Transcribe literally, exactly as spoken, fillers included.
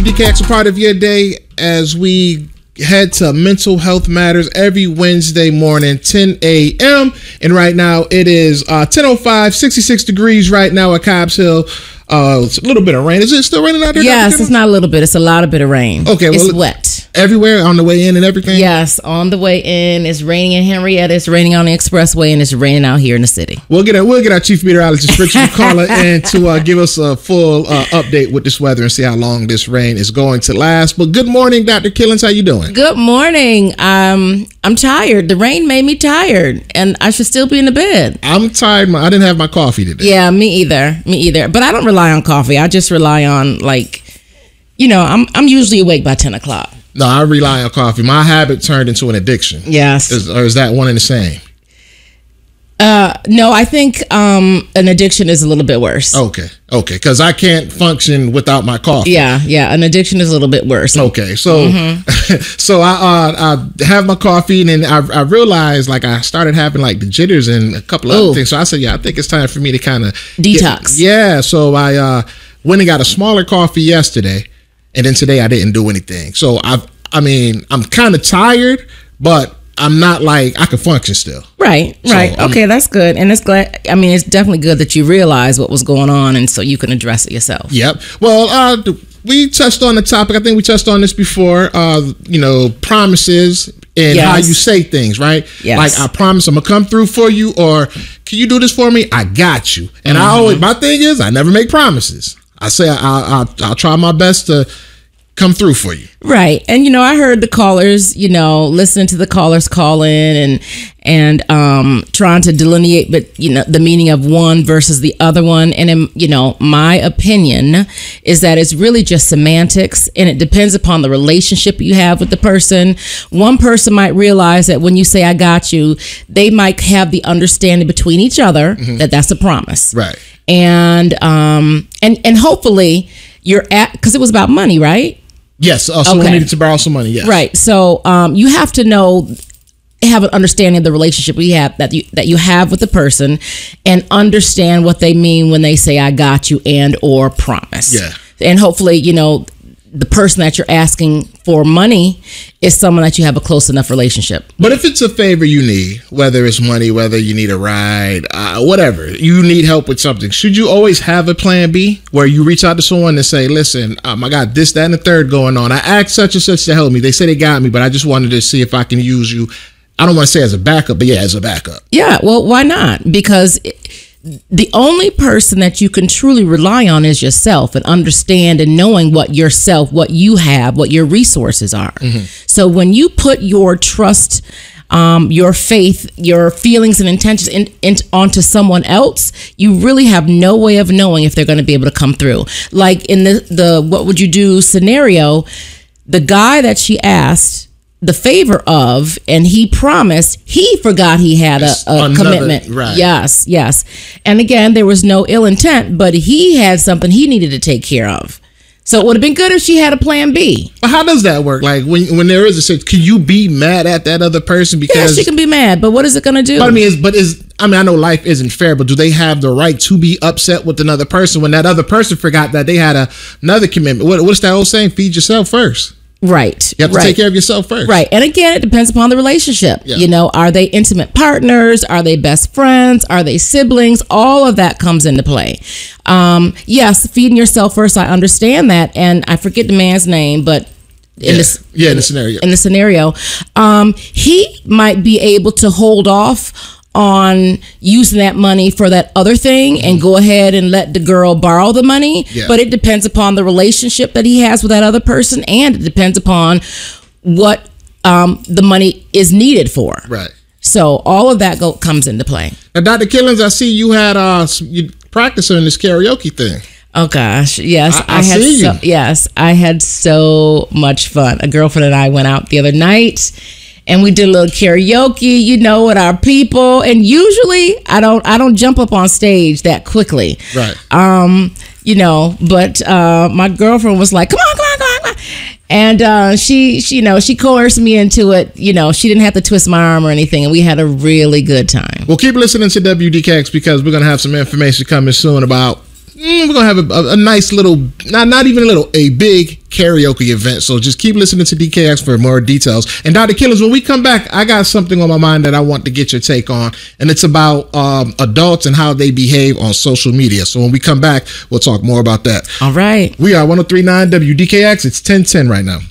D K X, a part of your day as we head to Mental Health Matters every Wednesday morning, ten a.m. And right now it is uh, ten oh five, sixty-six degrees right now at Cobbs Hill. Uh, it's a little bit of rain. Is it still raining out there? Yes, it's not a little bit. It's a lot of bit of rain. Okay, well, it's wet everywhere on the way in and everything. Yes, on the way in. It's raining in Henrietta. It's raining on the expressway, and it's raining out here in the city. We'll get a, we'll get our chief meteorologist Richard McCullough in to uh, give us a full uh, update with this weather and see how long this rain is going to last. But good morning, Doctor Killens. How you doing? Good morning. Um, I'm tired. The rain made me tired, and I should still be in the bed. I'm tired. I didn't have my coffee today. Yeah, me either. Me either. But I don't rely on coffee. I just rely on, like, you know, I'm I'm usually awake by ten o'clock. No, I rely on coffee. My habit turned into an addiction. Yes. Is, or is that one and the same? Uh, no, I think um, an addiction is a little bit worse. Okay. Okay. Because I can't function without my coffee. Yeah. Yeah. An addiction is a little bit worse. Okay. So, mm-hmm. so I, uh, I have my coffee and then I, I realized like I started having like the jitters and a couple of other things. So I said, yeah, I think it's time for me to kind of detox. Get, yeah. So I uh, went and got a smaller coffee yesterday. And then today I didn't do anything. So I, I mean, I'm kind of tired, but I'm not like I can function still. Right, right. So, okay, that's good. And it's glad. I mean, it's definitely good that you realize what was going on, and so you can address it yourself. Yep. Well, uh, we touched on the topic. I think we touched on this before. Uh, you know, promises and yes. how you say things, right? Yes. Like I promise I'm gonna come through for you, or can you do this for me? I got you. And mm-hmm. I always, my thing is, I never make promises. I say I, I, I'll try my best to come through for you. Right. And, you know, I heard the callers, you know, listening to the callers call in and and um, trying to delineate, but, you know, the meaning of one versus the other one. And, in, you know, my opinion is that it's really just semantics, and it depends upon the relationship you have with the person. One person might realize that when you say I got you, they might have the understanding between each other mm-hmm. that that's a promise. Right. And um and and hopefully you're at, because it was about money, right? Yes. Uh, someone okay. needed to borrow some money. Yes. Right. So um, you have to know, have an understanding of the relationship we have that you that you have with the person, and understand what they mean when they say "I got you" and or promise. Yeah. And hopefully, you know, the person that you're asking for money is someone that you have a close enough relationship. But if it's a favor you need, whether it's money, whether you need a ride, uh, whatever, you need help with something, should you always have a plan B where you reach out to someone and say, listen, um, I got this, that, and the third going on. I asked such and such to help me. They said they got me, but I just wanted to see if I can use you. I don't want to say as a backup, but yeah, as a backup. Yeah, well, why not? Because it, the only person that you can truly rely on is yourself, and understand and knowing what yourself, what you have, what your resources are. Mm-hmm. So when you put your trust, um, your faith, your feelings and intentions in, in, onto someone else, you really have no way of knowing if they're going to be able to come through. Like in the, the what would you do scenario, the guy that she asked the favor of, and he promised, he forgot he had a, a Another, commitment. Right. Yes, yes. And again, there was no ill intent, but he had something he needed to take care of. So it would have been good if she had a plan B. But how does that work? Like when when there is a situation, can you be mad at that other person? Because yeah, she can be mad, but what is it going to do? But I mean, is but is I mean, I know life isn't fair, but do they have the right to be upset with another person when that other person forgot that they had a, another commitment? What, what's that old saying? Feed yourself first. Right. You have to right. take care of yourself first. Right. And again, it depends upon the relationship. Yeah. You know, are they intimate partners? Are they best friends? Are they siblings? All of that comes into play. Um, yes, feeding yourself first. I understand that. And I forget the man's name, but in yeah. this yeah, in the scenario. In the scenario, um, he might be able to hold off on using that money for that other thing mm-hmm. and go ahead and let the girl borrow the money. Yeah. But it depends upon the relationship that he has with that other person, and it depends upon what um, the money is needed for. Right. So all of that go, comes into play. Now, Doctor Killens, I see you had uh, you practicing this karaoke thing. Oh gosh, yes, I, I, I had see so, you. yes, I had so much fun. A girlfriend and I went out the other night, and we did a little karaoke, you know, with our people. And usually I don't I don't jump up on stage that quickly. Right. Um, you know, but uh, my girlfriend was like, come on, come on, come on, come on. And uh, she, she, you know, she coerced me into it. You know, she didn't have to twist my arm or anything. And we had a really good time. Well, keep listening to W D K X because we're going to have some information coming soon about mm, we're gonna have a, a, a nice little, not not even a little, a big karaoke event. So just keep listening to D K X for more details. And Doctor Killers, when we come back, I got something on my mind that I want to get your take on, and it's about um, adults and how they behave on social media. So when we come back, we'll talk more about that. All right. We are one oh three point nine W D K X. It's ten ten right now.